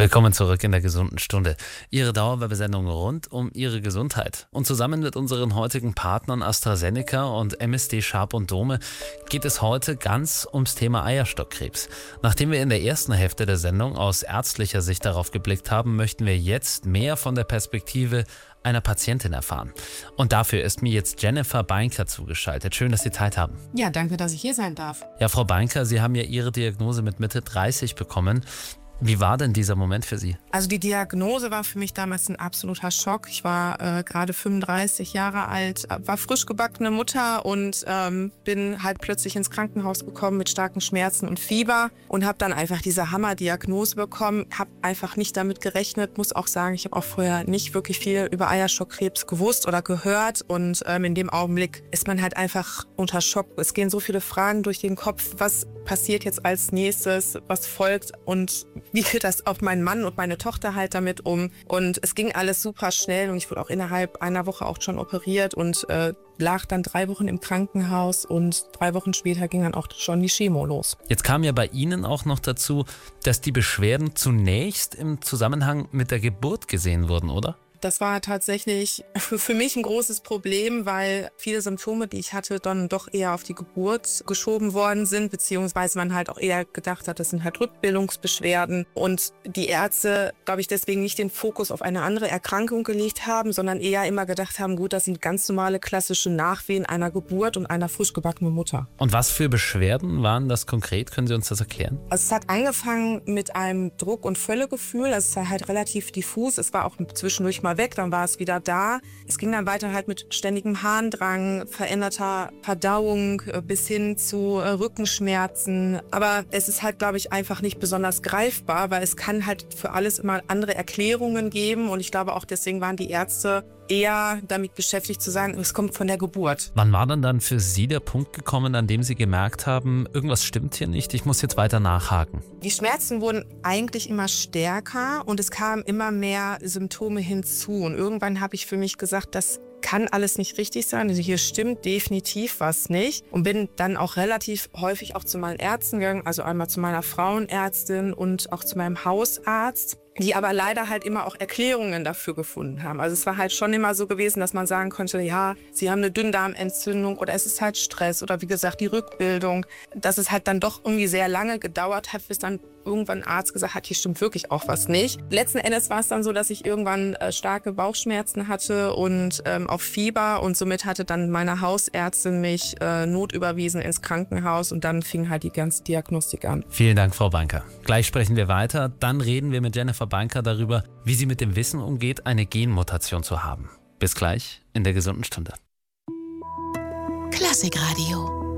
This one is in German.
Willkommen zurück in der gesunden Stunde. Ihre Dauerwerbesendung rund um Ihre Gesundheit. Und zusammen mit unseren heutigen Partnern AstraZeneca und MSD Sharp und Dome geht es heute ganz ums Thema Eierstockkrebs. Nachdem wir in der ersten Hälfte der Sendung aus ärztlicher Sicht darauf geblickt haben, möchten wir jetzt mehr von der Perspektive einer Patientin erfahren. Und dafür ist mir jetzt Jennifer Beinker zugeschaltet. Schön, dass Sie Zeit haben. Ja, danke, dass ich hier sein darf. Ja, Frau Beinker, Sie haben ja Ihre Diagnose mit Mitte 30 bekommen. Wie war denn dieser Moment für Sie? Also die Diagnose war für mich damals ein absoluter Schock. Ich war gerade 35 Jahre alt, war frisch gebackene Mutter und bin halt plötzlich ins Krankenhaus gekommen mit starken Schmerzen und Fieber und habe dann einfach diese Hammerdiagnose bekommen. Habe einfach nicht damit gerechnet, muss auch sagen, ich habe auch vorher nicht wirklich viel über Eierstockkrebs gewusst oder gehört und in dem Augenblick ist man halt einfach unter Schock. Es gehen so viele Fragen durch den Kopf, was passiert jetzt als nächstes, was folgt und wie geht das auf meinen Mann und meine Tochter halt damit um. Und es ging alles super schnell und ich wurde auch innerhalb einer Woche auch schon operiert und lag dann 3 Wochen im Krankenhaus und 3 Wochen später ging dann auch schon die Chemo los. Jetzt kam ja bei Ihnen auch noch dazu, dass die Beschwerden zunächst im Zusammenhang mit der Geburt gesehen wurden, oder? Das war tatsächlich für mich ein großes Problem, weil viele Symptome, die ich hatte, dann doch eher auf die Geburt geschoben worden sind, beziehungsweise man halt auch eher gedacht hat, das sind halt Rückbildungsbeschwerden. Und die Ärzte, glaube ich, deswegen nicht den Fokus auf eine andere Erkrankung gelegt haben, sondern eher immer gedacht haben, gut, das sind ganz normale klassische Nachwehen einer Geburt und einer frisch gebackenen Mutter. Und was für Beschwerden waren das konkret? Können Sie uns das erklären? Also es hat angefangen mit einem Druck- und Völlegefühl. Es war halt relativ diffus. Es war auch zwischendurch mal weg, dann war es wieder da. Es ging dann weiter halt mit ständigem Harndrang, veränderter Verdauung bis hin zu Rückenschmerzen. Aber es ist halt, glaube ich, einfach nicht besonders greifbar, weil es kann halt für alles immer andere Erklärungen geben. Und ich glaube auch deswegen waren die Ärzte eher damit beschäftigt zu sagen, es kommt von der Geburt. Wann war dann für Sie der Punkt gekommen, an dem Sie gemerkt haben, irgendwas stimmt hier nicht, ich muss jetzt weiter nachhaken? Die Schmerzen wurden eigentlich immer stärker und es kamen immer mehr Symptome hinzu. Und irgendwann habe ich für mich gesagt, das kann alles nicht richtig sein. Also hier stimmt definitiv was nicht. Und bin dann auch relativ häufig auch zu meinen Ärzten gegangen, also einmal zu meiner Frauenärztin und auch zu meinem Hausarzt, die aber leider halt immer auch Erklärungen dafür gefunden haben. Also es war halt schon immer so gewesen, dass man sagen konnte, ja, sie haben eine Dünndarmentzündung oder es ist halt Stress oder wie gesagt die Rückbildung. Dass es halt dann doch irgendwie sehr lange gedauert hat, bis dann irgendwann ein Arzt gesagt hat, hier stimmt wirklich auch was nicht. Letzten Endes war es dann so, dass ich irgendwann starke Bauchschmerzen hatte und auch Fieber und somit hatte dann meine Hausärztin mich notüberwiesen ins Krankenhaus und dann fing halt die ganze Diagnostik an. Vielen Dank, Frau Beinker. Gleich sprechen wir weiter. Dann reden wir mit Jennifer Beinker darüber, wie sie mit dem Wissen umgeht, eine Genmutation zu haben. Bis gleich in der gesunden Stunde. Klassikradio